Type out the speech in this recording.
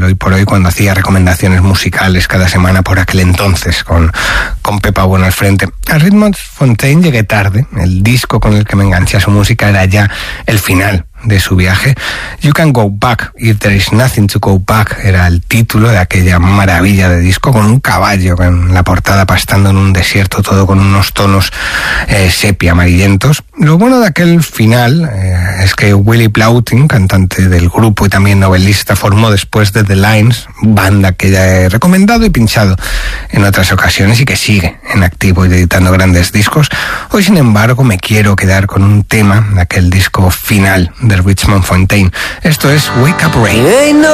Hoy por Hoy, cuando hacía recomendaciones musicales cada semana por aquel entonces, con Pepa Bueno al frente. A Richmond Fontaine llegué tarde. El disco con el que me enganché a su música era ya el final de su viaje. You Can Go Back If There Is Nothing to Go Back era el título de aquella maravilla de disco, con un caballo en la portada pastando en un desierto, todo con unos tonos sepia amarillentos. Lo bueno de aquel final es que Willie Plautin, cantante del grupo y también novelista, formó después de The Lines, banda que ya he recomendado y pinchado en otras ocasiones y que sigue en activo y editando grandes discos. Hoy, sin embargo, me quiero quedar con un tema de aquel disco final de Richmond Fontaine. Esto es Wake Up Rain.